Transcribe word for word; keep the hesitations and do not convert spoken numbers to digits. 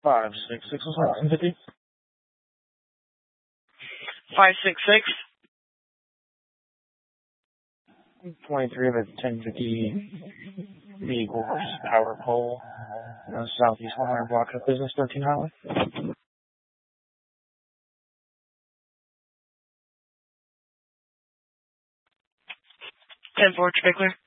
Five six six was ten fifty. Five six six. Twenty-three of a ten fifty vehicle power pole, uh, southeast one hundred block of Business thirteen Highway. Ten four, Trickler.